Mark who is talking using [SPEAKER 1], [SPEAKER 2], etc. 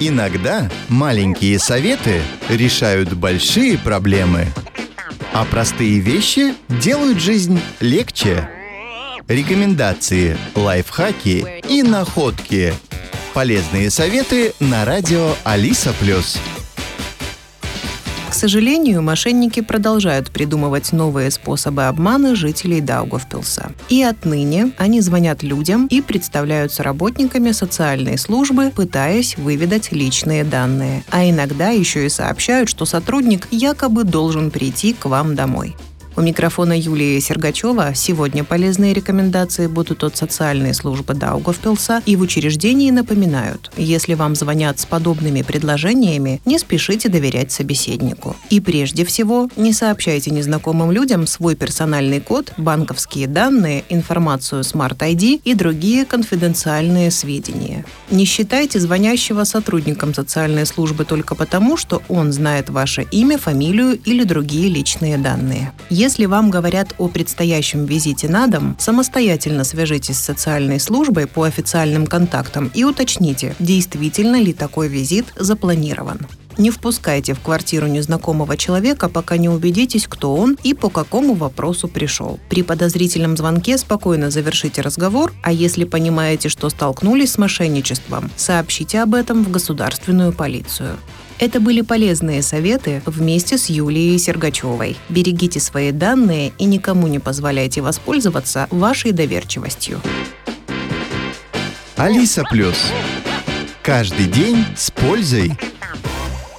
[SPEAKER 1] Иногда маленькие советы решают большие проблемы, а простые вещи делают жизнь легче. Рекомендации, лайфхаки и находки. Полезные советы на радио Алиса+.
[SPEAKER 2] К сожалению, мошенники продолжают придумывать новые способы обмана жителей Даугавпилса. И отныне они звонят людям и представляются работниками социальной службы, пытаясь выведать личные данные. А иногда еще и сообщают, что сотрудник якобы должен прийти к вам домой. У микрофона Юлия Сергачева. Сегодня полезные рекомендации будут от социальной службы Даугавпилса, и в учреждении напоминают, если вам звонят с подобными предложениями, не спешите доверять собеседнику. И прежде всего, не сообщайте незнакомым людям свой персональный код, банковские данные, информацию Smart ID и другие конфиденциальные сведения. Не считайте звонящего сотрудником социальной службы только потому, что он знает ваше имя, фамилию или другие личные данные. Если вам говорят о предстоящем визите на дом, самостоятельно свяжитесь с социальной службой по официальным контактам и уточните, действительно ли такой визит запланирован. Не впускайте в квартиру незнакомого человека, пока не убедитесь, кто он и по какому вопросу пришел. При подозрительном звонке спокойно завершите разговор, а если понимаете, что столкнулись с мошенничеством, сообщите об этом в государственную полицию. Это были полезные советы вместе с Юлией Сергачевой. Берегите свои данные и никому не позволяйте воспользоваться вашей доверчивостью.
[SPEAKER 1] Алиса+. Каждый день с пользой.